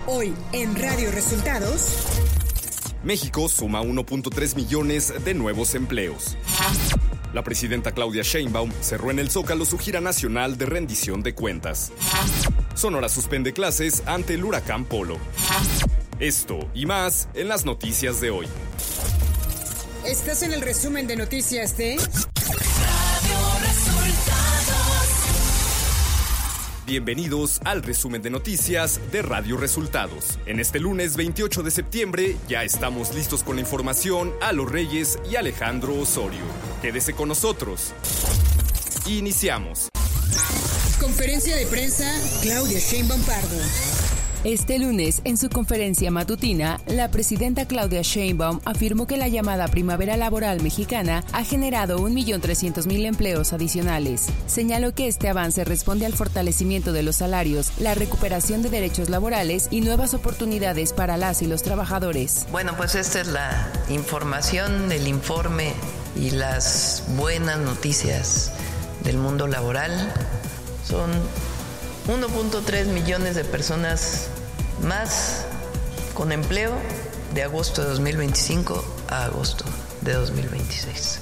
Hoy en Radio Resultados. México suma 1.3 millones de nuevos empleos. La presidenta Claudia Sheinbaum cerró en el Zócalo su gira nacional de rendición de cuentas. Sonora suspende clases ante el huracán Polo. Esto y más en las noticias de hoy. Estás en el resumen de noticias de Radio Resultados. Bienvenidos al resumen de noticias de Radio Resultados. En este lunes 28 de septiembre ya estamos listos con la información a los Reyes y Alejandro Osorio. Quédese con nosotros. Iniciamos. Conferencia de prensa, Claudia Sheinbaum Pardo. Este lunes, en su conferencia matutina, la presidenta Claudia Sheinbaum afirmó que la llamada primavera laboral mexicana ha generado 1.300.000 empleos adicionales. Señaló que este avance responde al fortalecimiento de los salarios, la recuperación de derechos laborales y nuevas oportunidades para las y los trabajadores. Bueno, pues esta es la información, el informe y las buenas noticias del mundo laboral. Son 1.3 millones de personas más con empleo de agosto de 2025 a agosto de 2026.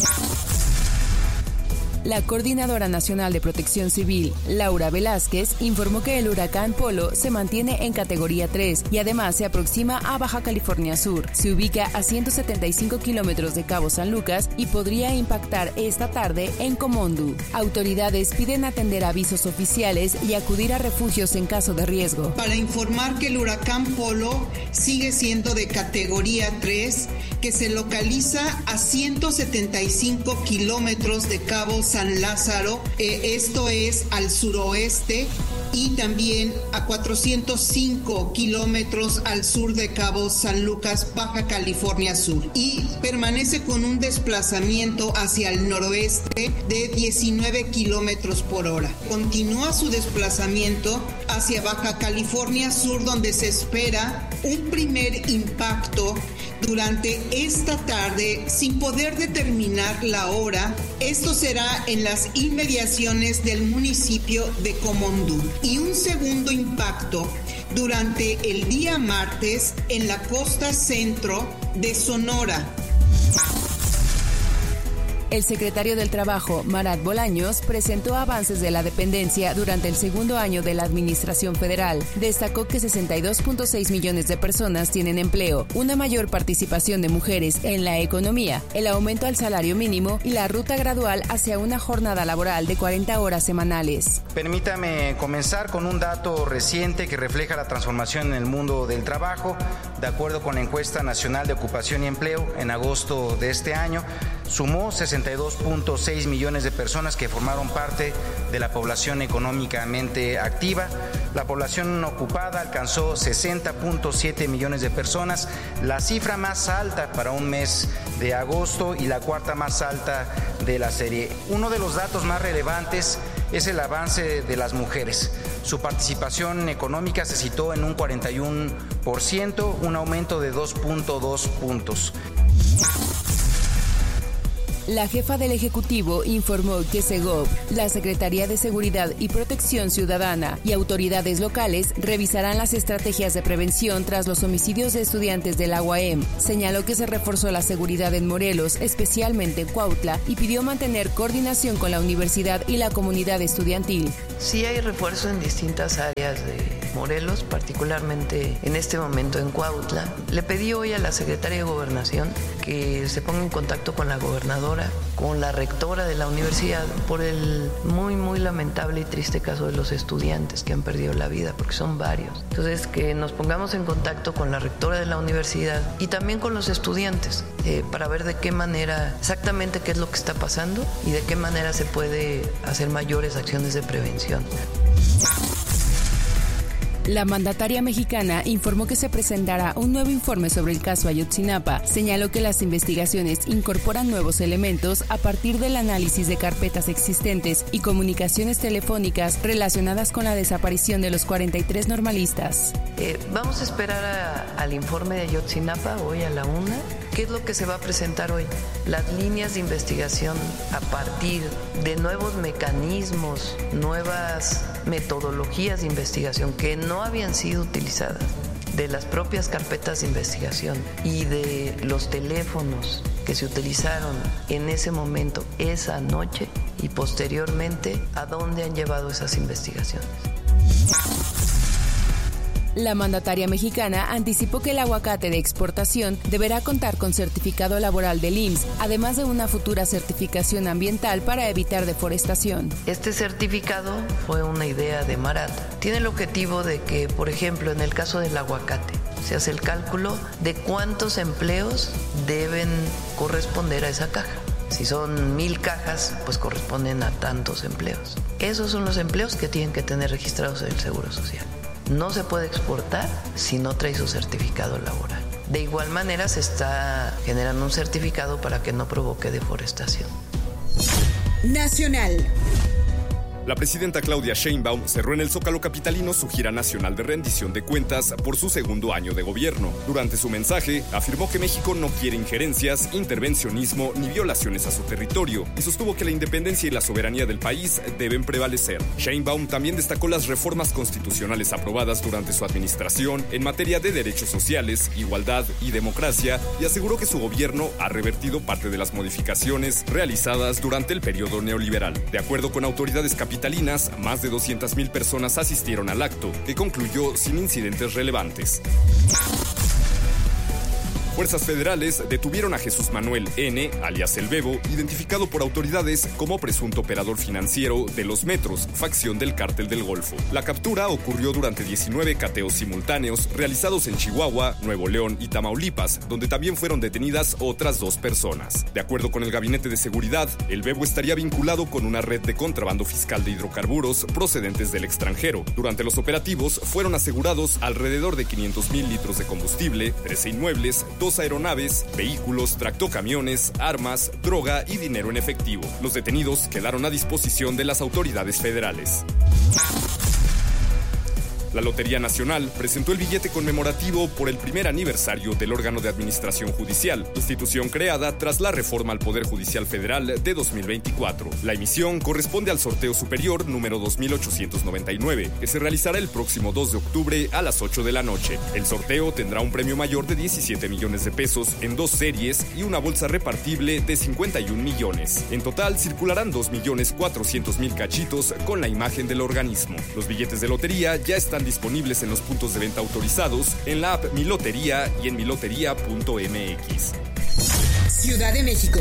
La Coordinadora Nacional de Protección Civil, Laura Velázquez, informó que el huracán Polo se mantiene en categoría 3 y además se aproxima a Baja California Sur. Se ubica a 175 kilómetros de Cabo San Lucas y podría impactar esta tarde en Comondú. Autoridades piden atender avisos oficiales y acudir a refugios en caso de riesgo. Para informar que el huracán Polo sigue siendo de categoría 3, que se localiza a 175 kilómetros de Cabo San Lázaro, esto es al suroeste, y también a 405 kilómetros al sur de Cabo San Lucas, Baja California Sur, y permanece con un desplazamiento hacia el noroeste de 19 kilómetros por hora. Continúa su desplazamiento hacia Baja California Sur, donde se espera un primer impacto durante esta tarde sin poder determinar la hora. Esto será en las inmediaciones del municipio de Comondú. Y un segundo impacto durante el día martes en la costa centro de Sonora. El secretario del Trabajo, Marat Bolaños, presentó avances de la dependencia durante el segundo año de la Administración Federal. Destacó que 62.6 millones de personas tienen empleo, una mayor participación de mujeres en la economía, el aumento al salario mínimo y la ruta gradual hacia una jornada laboral de 40 horas semanales. Permítame comenzar con un dato reciente que refleja la transformación en el mundo del trabajo. De acuerdo con la Encuesta Nacional de Ocupación y Empleo, en agosto de este año, sumó 62.6 millones de personas que formaron parte de la población económicamente activa. La población ocupada alcanzó 60.7 millones de personas, la cifra más alta para un mes de agosto y la cuarta más alta de la serie. Uno de los datos más relevantes es el avance de las mujeres. Su participación económica se situó en un 41%, un aumento de 2.2 puntos. La jefa del Ejecutivo informó que Segov, la Secretaría de Seguridad y Protección Ciudadana y autoridades locales revisarán las estrategias de prevención tras los homicidios de estudiantes de la UAM. Señaló que se reforzó la seguridad en Morelos, especialmente en Cuautla, y pidió mantener coordinación con la universidad y la comunidad estudiantil. Sí hay refuerzo en distintas áreas de Morelos, particularmente en este momento en Cuautla. Le pedí hoy a la secretaria de Gobernación que se ponga en contacto con la gobernadora, con la rectora de la universidad, por el muy lamentable y triste caso de los estudiantes que han perdido la vida, porque son varios. Entonces, que nos pongamos en contacto con la rectora de la universidad y también con los estudiantes para ver de qué manera, exactamente qué es lo que está pasando y de qué manera se puede hacer mayores acciones de prevención. La mandataria mexicana informó que se presentará un nuevo informe sobre el caso Ayotzinapa. Señaló que las investigaciones incorporan nuevos elementos a partir del análisis de carpetas existentes y comunicaciones telefónicas relacionadas con la desaparición de los 43 normalistas. Vamos a esperar al informe de Ayotzinapa hoy a la 1. ¿Qué es lo que se va a presentar hoy? Las líneas de investigación a partir de nuevos mecanismos, nuevas metodologías de investigación que no habían sido utilizadas, de las propias carpetas de investigación y de los teléfonos que se utilizaron en ese momento, esa noche, y posteriormente a dónde han llevado esas investigaciones. La mandataria mexicana anticipó que el aguacate de exportación deberá contar con certificado laboral del IMSS, además de una futura certificación ambiental para evitar deforestación. Este certificado fue una idea de Marat. Tiene el objetivo de que, por ejemplo, en el caso del aguacate, se hace el cálculo de cuántos empleos deben corresponder a esa caja. Si son 1,000 cajas, pues corresponden a tantos empleos. Esos son los empleos que tienen que tener registrados en el Seguro Social. No se puede exportar si no trae su certificado laboral. De igual manera se está generando un certificado para que no provoque deforestación. Nacional. La presidenta Claudia Sheinbaum cerró en el Zócalo capitalino su gira nacional de rendición de cuentas por su segundo año de gobierno. Durante su mensaje, afirmó que México no quiere injerencias, intervencionismo ni violaciones a su territorio y sostuvo que la independencia y la soberanía del país deben prevalecer. Sheinbaum también destacó las reformas constitucionales aprobadas durante su administración en materia de derechos sociales, igualdad y democracia y aseguró que su gobierno ha revertido parte de las modificaciones realizadas durante el periodo neoliberal. De acuerdo con autoridades capitalinas, más de 200,000 personas asistieron al acto, que concluyó sin incidentes relevantes. Fuerzas federales detuvieron a Jesús Manuel N., alias El Bebo, identificado por autoridades como presunto operador financiero de los Metros, facción del Cártel del Golfo. La captura ocurrió durante 19 cateos simultáneos realizados en Chihuahua, Nuevo León y Tamaulipas, donde también fueron detenidas otras 2 personas. De acuerdo con el Gabinete de Seguridad, El Bebo estaría vinculado con una red de contrabando fiscal de hidrocarburos procedentes del extranjero. Durante los operativos fueron asegurados alrededor de 500,000 litros de combustible, 13 inmuebles, 2 aeronaves, vehículos, tractocamiones, armas, droga y dinero en efectivo. Los detenidos quedaron a disposición de las autoridades federales. La Lotería Nacional presentó el billete conmemorativo por el primer aniversario del órgano de administración judicial, institución creada tras la reforma al Poder Judicial Federal de 2024. La emisión corresponde al sorteo superior número 2899, que se realizará el próximo 2 de octubre a las 8 de la noche. El sorteo tendrá un premio mayor de 17 millones de pesos en 2 series y una bolsa repartible de 51 millones. En total circularán 2.400.000 cachitos con la imagen del organismo. Los billetes de lotería ya están disponibles en los puntos de venta autorizados, en la app Mi Lotería y en milotería.mx. Ciudad de México.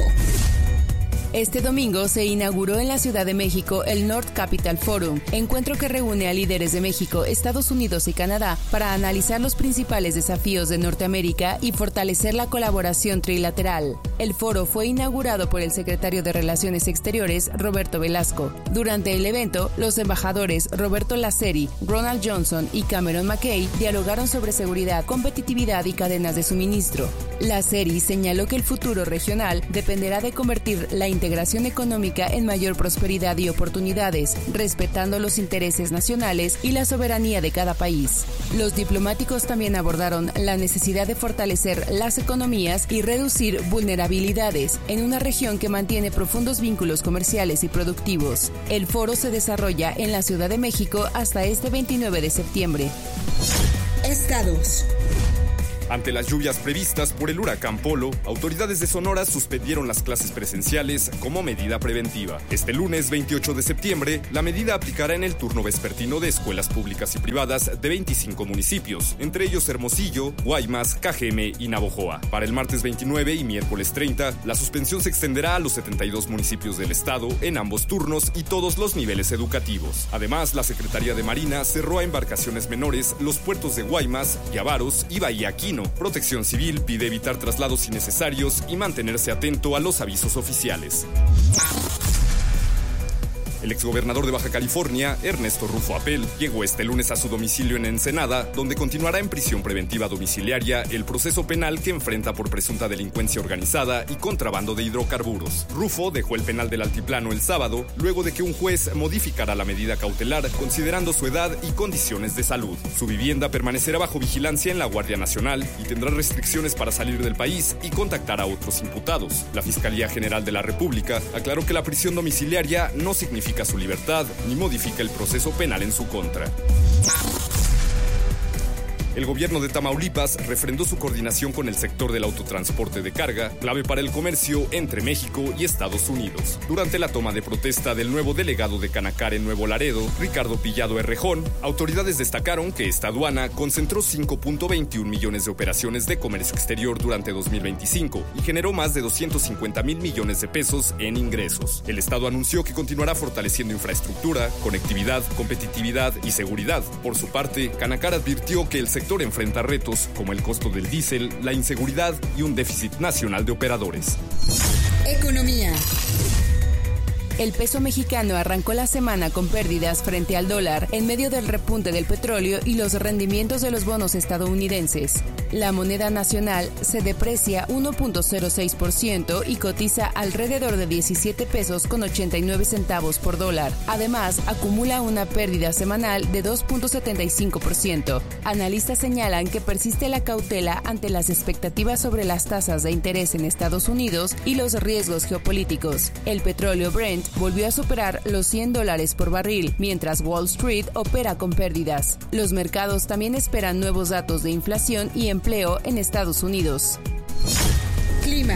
Este domingo se inauguró en la Ciudad de México el North Capital Forum, encuentro que reúne a líderes de México, Estados Unidos y Canadá para analizar los principales desafíos de Norteamérica y fortalecer la colaboración trilateral. El foro fue inaugurado por el secretario de Relaciones Exteriores, Roberto Velasco. Durante el evento, los embajadores Roberto Laceri, Ronald Johnson y Cameron McKay dialogaron sobre seguridad, competitividad y cadenas de suministro. Laceri señaló que el futuro regional dependerá de convertir la integración económica en mayor prosperidad y oportunidades, respetando los intereses nacionales y la soberanía de cada país. Los diplomáticos también abordaron la necesidad de fortalecer las economías y reducir vulnerabilidades en una región que mantiene profundos vínculos comerciales y productivos. El foro se desarrolla en la Ciudad de México hasta este 29 de septiembre. Estados. Ante las lluvias previstas por el huracán Polo, autoridades de Sonora suspendieron las clases presenciales como medida preventiva. Este lunes 28 de septiembre, la medida aplicará en el turno vespertino de escuelas públicas y privadas de 25 municipios, entre ellos Hermosillo, Guaymas, Cajeme y Navojoa. Para el martes 29 y miércoles 30, la suspensión se extenderá a los 72 municipios del estado en ambos turnos y todos los niveles educativos. Además, la Secretaría de Marina cerró a embarcaciones menores los puertos de Guaymas, Guávaros y Bahía Quino. Protección Civil pide evitar traslados innecesarios y mantenerse atento a los avisos oficiales. El exgobernador de Baja California, Ernesto Rufo Apel, llegó este lunes a su domicilio en Ensenada, donde continuará en prisión preventiva domiciliaria el proceso penal que enfrenta por presunta delincuencia organizada y contrabando de hidrocarburos. Rufo dejó el penal del Altiplano el sábado, luego de que un juez modificara la medida cautelar considerando su edad y condiciones de salud. Su vivienda permanecerá bajo vigilancia en la Guardia Nacional y tendrá restricciones para salir del país y contactar a otros imputados. La Fiscalía General de la República aclaró que la prisión domiciliaria no significa implica su libertad ni modifica el proceso penal en su contra. El gobierno de Tamaulipas refrendó su coordinación con el sector del autotransporte de carga, clave para el comercio entre México y Estados Unidos. Durante la toma de protesta del nuevo delegado de Canacar en Nuevo Laredo, Ricardo Pillado Errejón, autoridades destacaron que esta aduana concentró 5.21 millones de operaciones de comercio exterior durante 2025 y generó más de 250,000 millones de pesos en ingresos. El Estado anunció que continuará fortaleciendo infraestructura, conectividad, competitividad y seguridad. Por su parte, Canacar advirtió que el sector enfrenta retos como el costo del diésel, la inseguridad y un déficit nacional de operadores. Economía. El peso mexicano arrancó la semana con pérdidas frente al dólar en medio del repunte del petróleo y los rendimientos de los bonos estadounidenses. La moneda nacional se deprecia 1.06% y cotiza alrededor de 17 pesos con 89 centavos por dólar. Además, acumula una pérdida semanal de 2.75%. Analistas señalan que persiste la cautela ante las expectativas sobre las tasas de interés en Estados Unidos y los riesgos geopolíticos. El petróleo Brent volvió a superar los $100 por barril, mientras Wall Street opera con pérdidas. Los mercados también esperan nuevos datos de inflación y empleo en Estados Unidos. Clima.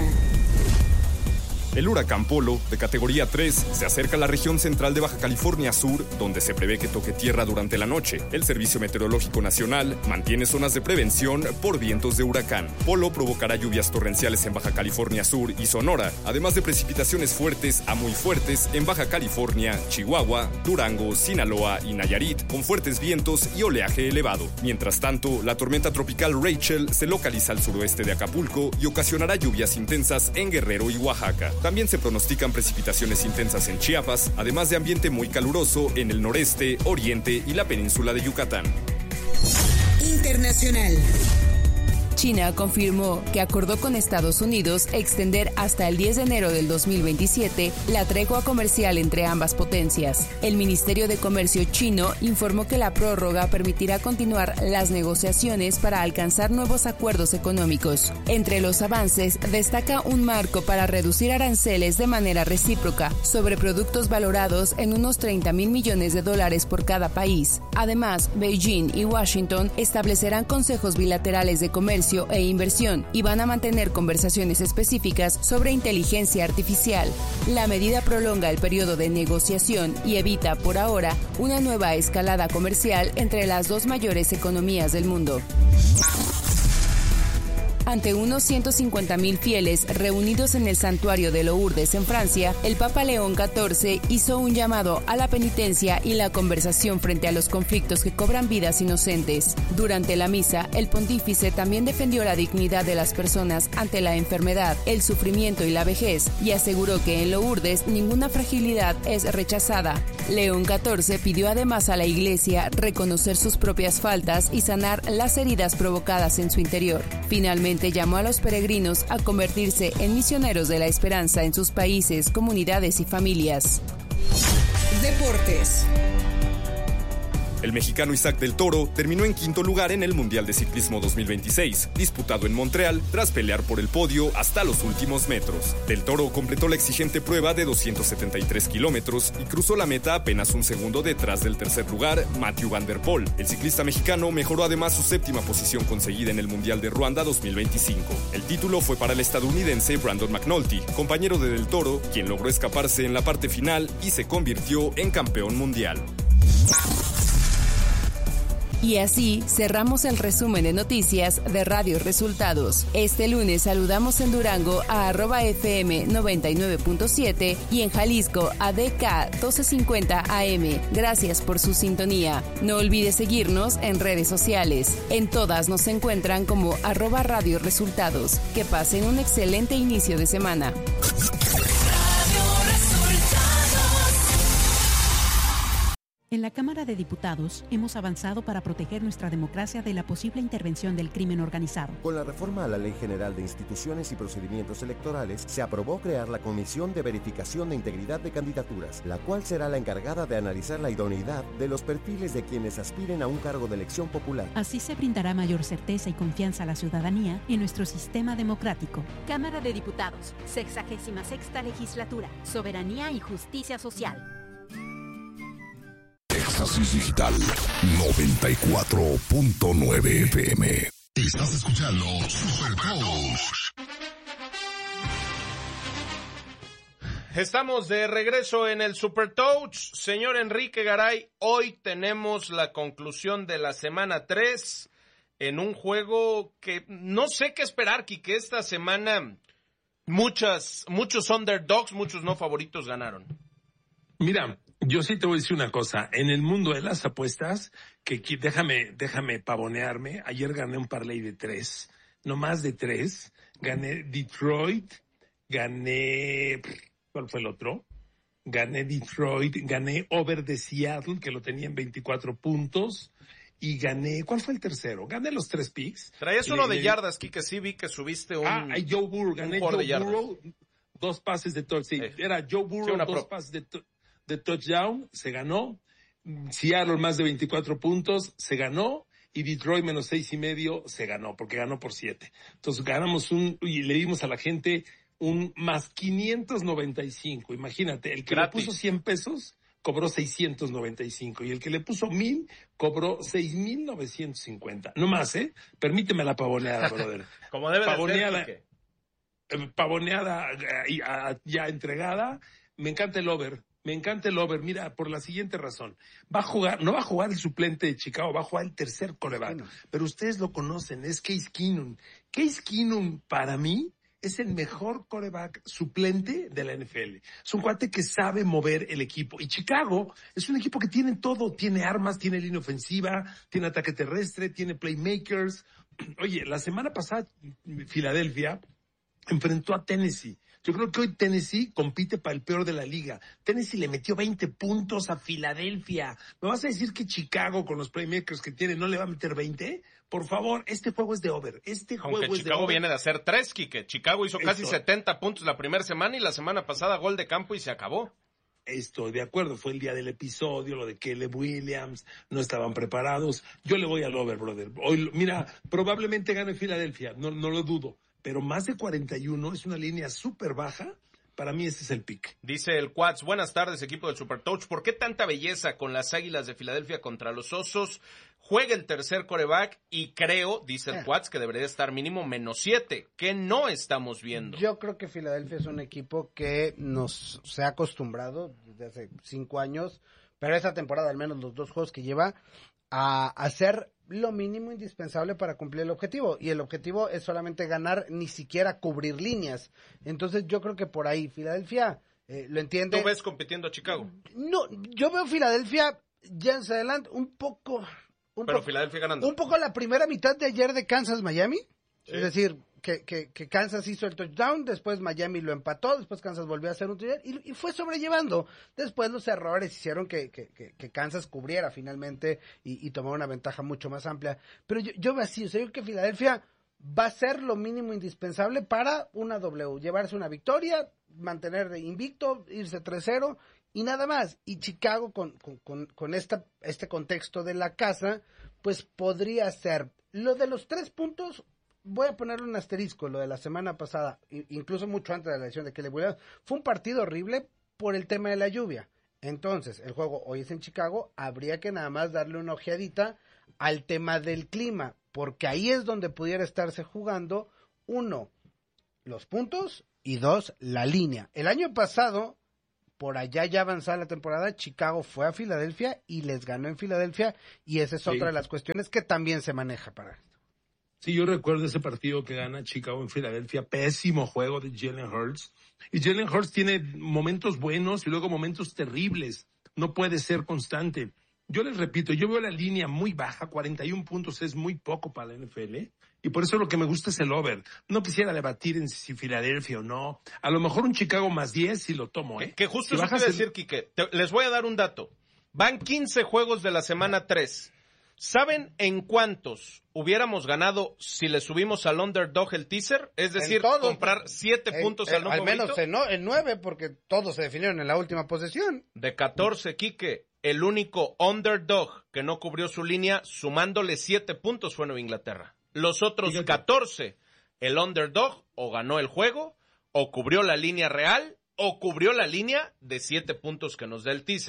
El huracán Polo, de categoría 3, se acerca a la región central de Baja California Sur, donde se prevé que toque tierra durante la noche. El Servicio Meteorológico Nacional mantiene zonas de prevención por vientos de huracán. Polo provocará lluvias torrenciales en Baja California Sur y Sonora, además de precipitaciones fuertes a muy fuertes en Baja California, Chihuahua, Durango, Sinaloa y Nayarit, con fuertes vientos y oleaje elevado. Mientras tanto, la tormenta tropical Rachel se localiza al suroeste de Acapulco y ocasionará lluvias intensas en Guerrero y Oaxaca. También se pronostican precipitaciones intensas en Chiapas, además de ambiente muy caluroso en el noreste, oriente y la península de Yucatán. Internacional. China confirmó que acordó con Estados Unidos extender hasta el 10 de enero del 2027 la tregua comercial entre ambas potencias. El Ministerio de Comercio chino informó que la prórroga permitirá continuar las negociaciones para alcanzar nuevos acuerdos económicos. Entre los avances destaca un marco para reducir aranceles de manera recíproca sobre productos valorados en unos $30,000 millones por cada país. Además, Beijing y Washington establecerán consejos bilaterales de comercio e inversión y van a mantener conversaciones específicas sobre inteligencia artificial. La medida prolonga el periodo de negociación y evita, por ahora, una nueva escalada comercial entre las dos mayores economías del mundo. Ante unos 150,000 fieles reunidos en el santuario de Lourdes en Francia, el Papa León XIV hizo un llamado a la penitencia y la conversación frente a los conflictos que cobran vidas inocentes. Durante la misa, el pontífice también defendió la dignidad de las personas ante la enfermedad, el sufrimiento y la vejez, y aseguró que en Lourdes ninguna fragilidad es rechazada. León XIV pidió además a la Iglesia reconocer sus propias faltas y sanar las heridas provocadas en su interior. Finalmente, llamó a los peregrinos a convertirse en misioneros de la esperanza en sus países, comunidades y familias. Deportes. El mexicano Isaac del Toro terminó en quinto lugar en el Mundial de Ciclismo 2026, disputado en Montreal, tras pelear por el podio hasta los últimos metros. Del Toro completó la exigente prueba de 273 kilómetros y cruzó la meta apenas un segundo detrás del tercer lugar, Mathieu van der Poel. El ciclista mexicano mejoró además su séptima posición conseguida en el Mundial de Ruanda 2025. El título fue para el estadounidense Brandon McNulty, compañero de Del Toro, quien logró escaparse en la parte final y se convirtió en campeón mundial. Y así cerramos el resumen de noticias de Radio Resultados. Este lunes saludamos en Durango a @FM 99.7 y en Jalisco a DK 1250 AM. Gracias por su sintonía. No olvides seguirnos en redes sociales. En todas nos encuentran como @Radio Resultados. Que pasen un excelente inicio de semana. En la Cámara de Diputados hemos avanzado para proteger nuestra democracia de la posible intervención del crimen organizado. Con la reforma a la Ley General de Instituciones y Procedimientos Electorales, se aprobó crear la Comisión de Verificación de Integridad de Candidaturas, la cual será la encargada de analizar la idoneidad de los perfiles de quienes aspiren a un cargo de elección popular. Así se brindará mayor certeza y confianza a la ciudadanía en nuestro sistema democrático. Cámara de Diputados, 66ª Legislatura, Soberanía y Justicia Social. Éxtasis Digital 94.9 FM. Estás escuchando Super Coach. Estamos de regreso en el Super Touch. Señor Enrique Garay, hoy tenemos la conclusión de la semana 3 en un juego que no sé qué esperar, Quique. Esta semana muchos underdogs, muchos no favoritos ganaron. Mira, yo sí te voy a decir una cosa. En el mundo de las apuestas, que déjame pavonearme. Ayer gané un parlay de 3, no más de 3. Gané Detroit, gané... ¿Cuál fue el otro? Gané Detroit, gané over de Seattle, que lo tenía en 24 puntos, y gané... ¿Cuál fue el tercero? Gané los 3 picks. Traías uno de yardas, Quique, sí vi que subiste un... Joe Burrow, gané Joe Burrow, 2 pases de touchdown. Era Joe Burrow, 2 pases de touchdown, se ganó. Seattle más de 24 puntos, se ganó. Y Detroit menos 6.5, se ganó, porque ganó por 7. Entonces ganamos y le dimos a la gente un más 595. Imagínate, el que le puso 100 pesos cobró 695 y el que le puso 1,000 cobró 6,950. No más, Permíteme la pavoneada, brother. Como debe de ser. Pavoneada ya entregada. Me encanta el over. Mira, por la siguiente razón. No va a jugar el suplente de Chicago, va a jugar el tercer quarterback. Pero ustedes lo conocen, es Case Keenum. Case Keenum, para mí, es el mejor quarterback suplente de la NFL. Es un cuate que sabe mover el equipo. Y Chicago es un equipo que tiene todo. Tiene armas, tiene línea ofensiva, tiene ataque terrestre, tiene playmakers. Oye, la semana pasada, Filadelfia enfrentó a Tennessee. Yo creo que hoy Tennessee compite para el peor de la liga. Tennessee le metió 20 puntos a Filadelfia. ¿Me vas a decir que Chicago, con los playmakers que tiene, no le va a meter 20? Por favor, este juego es de over. Aunque Chicago viene de hacer 3, Quique. Chicago hizo casi 70 puntos la primera semana y la semana pasada gol de campo y se acabó. Estoy de acuerdo, fue el día del episodio, lo de Caleb Williams, no estaban preparados. Yo le voy al over, brother. Hoy, mira, probablemente gane Filadelfia, no lo dudo. Pero más de 41 es una línea súper baja. Para mí ese es el pick. Dice el Quats, buenas tardes, equipo del Super Touch. ¿Por qué tanta belleza con las Águilas de Filadelfia contra los Osos? Juega el tercer quarterback y creo, dice el Quats, que debería estar mínimo -7, que no estamos viendo. Yo creo que Filadelfia es un equipo que se ha acostumbrado desde hace 5 años, pero esta temporada, al menos los 2 juegos que lleva, a hacer lo mínimo indispensable para cumplir el objetivo, y el objetivo es solamente ganar, ni siquiera cubrir líneas. Entonces yo creo que por ahí Filadelfia lo entiende. ¿Tú ves compitiendo a Chicago? No, yo veo Filadelfia ya en adelante un poco Filadelfia ganando. Un poco la primera mitad de ayer de Kansas-Miami, es decir, que Kansas hizo el touchdown, después Miami lo empató, después Kansas volvió a hacer un touchdown y fue sobrellevando. Después los errores hicieron que Kansas cubriera finalmente y tomara una ventaja mucho más amplia. Pero yo veo así, o sea, yo creo que Filadelfia va a ser lo mínimo indispensable para una W, llevarse una victoria, mantener invicto, irse 3-0 y nada más. Y Chicago con este contexto de la casa, pues podría ser lo de los 3 puntos. Voy a ponerle un asterisco, lo de la semana pasada, incluso mucho antes de la elección de Caleb Williams, fue un partido horrible por el tema de la lluvia. Entonces, el juego hoy es en Chicago, habría que nada más darle una ojeadita al tema del clima, porque ahí es donde pudiera estarse jugando, 1, los puntos, y 2, la línea. El año pasado, por allá ya avanzada la temporada, Chicago fue a Filadelfia y les ganó en Filadelfia, y esa es otra de las cuestiones que también se maneja para esto. Sí, yo recuerdo ese partido que gana Chicago en Filadelfia, pésimo juego de Jalen Hurts. Y Jalen Hurts tiene momentos buenos y luego momentos terribles. No puede ser constante. Yo les repito, yo veo la línea muy baja, 41 puntos es muy poco para la NFL, y por eso lo que me gusta es el over. No quisiera debatir en si Filadelfia o no. A lo mejor un Chicago más 10 si lo tomo, Que justo eso te iba a decir, Quique. Les voy a dar un dato. Van 15 juegos de la semana 3. ¿Saben en cuántos hubiéramos ganado si le subimos al underdog el teaser? Es decir, comprar 7 puntos al no favorito. Al menos en 9, porque todos se definieron en la última posesión. De 14, Quique, el único underdog que no cubrió su línea, sumándole 7 puntos, fue Nueva Inglaterra. Los otros 14, el underdog o ganó el juego, o cubrió la línea real, o cubrió la línea de 7 puntos que nos da el teaser.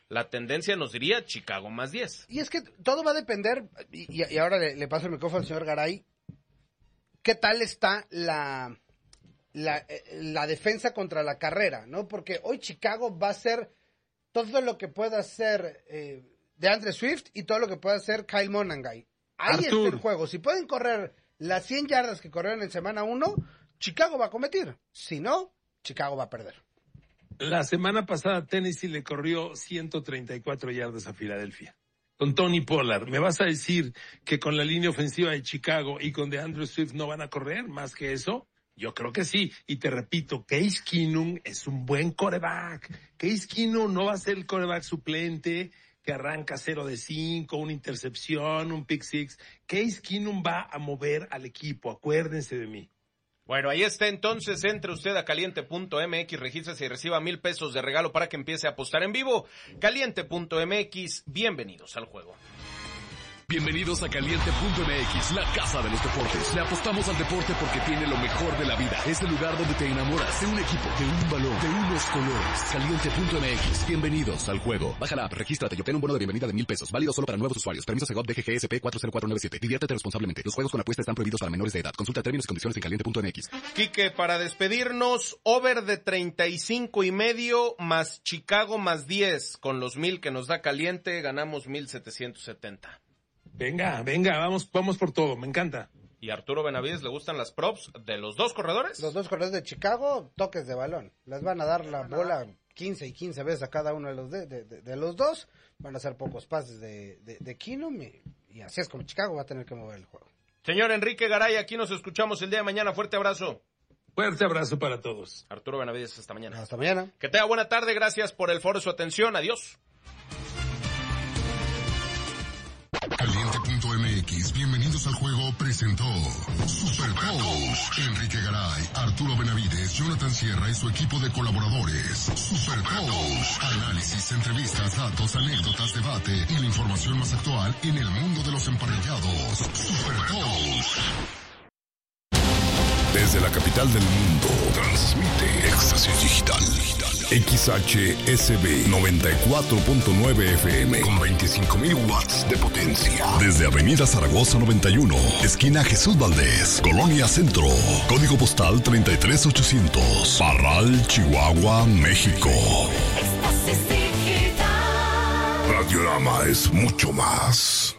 la tendencia nos diría Chicago más 10. Y es que todo va a depender, y ahora le paso el micrófono al señor Garay, ¿qué tal está la defensa contra la carrera, ¿no? Porque hoy Chicago va a hacer todo lo que pueda hacer DeAndre Swift y todo lo que pueda hacer Kyle Monangai. Ahí está el juego. Si pueden correr las 100 yardas que corrieron en semana 1, Chicago va a competir. Si no, Chicago va a perder. La semana pasada Tennessee le corrió 134 yardas a Filadelfia. Con Tony Pollard. ¿Me vas a decir que con la línea ofensiva de Chicago y con DeAndre Swift no van a correr más que eso? Yo creo que sí. Y te repito, Case Keenum es un buen quarterback. Case Keenum no va a ser el quarterback suplente que arranca 0-5, una intercepción, un pick six. Case Keenum va a mover al equipo. Acuérdense de mí. Bueno, ahí está entonces, entre usted a caliente.mx, regístrese y reciba $1,000 de regalo para que empiece a apostar en vivo. Caliente.mx, bienvenidos al juego. Bienvenidos a Caliente.mx, la casa de los deportes. Le apostamos al deporte porque tiene lo mejor de la vida. Es el lugar donde te enamoras de un equipo, de un balón, de unos colores. Caliente.mx, bienvenidos al juego. Baja la app, regístrate y obtén un bono de bienvenida de $1,000. Válido solo para nuevos usuarios. Permiso Segov DGGSP 40497. Diviértete responsablemente. Los juegos con apuesta están prohibidos para menores de edad. Consulta términos y condiciones en Caliente.mx. Quique, para despedirnos, over de 35.5 más Chicago más 10. Con los 1,000 que nos da Caliente, ganamos 1,770. Venga, vamos por todo, me encanta. ¿Y a Arturo Benavides le gustan las props de los dos corredores? Los dos corredores de Chicago, toques de balón. Les van a dar la bola 15 y 15 veces a cada uno de los dos. Van a hacer pocos pases de Keenum y así es como Chicago va a tener que mover el juego. Señor Enrique Garay, aquí nos escuchamos el día de mañana. Fuerte abrazo. Fuerte abrazo para todos. Arturo Benavides, hasta mañana. Hasta mañana. Que tenga buena tarde, gracias por el foro de su atención. Adiós. Caliente.mx, bienvenidos al juego, presentó Super Toast. Enrique Garay, Arturo Benavides, Jonathan Sierra y su equipo de colaboradores. Super Toast. Análisis, entrevistas, datos, anécdotas, debate y la información más actual en el mundo de los emparrillados. Super Toast. Desde la capital del mundo, transmite Éxtasis Digital. XHSB 94.9 FM con 25,000 watts de potencia. Desde Avenida Zaragoza 91, esquina Jesús Valdés, Colonia Centro. Código postal 33800. Parral, Chihuahua, México. Éxtasis Digital. Radiorama es mucho más.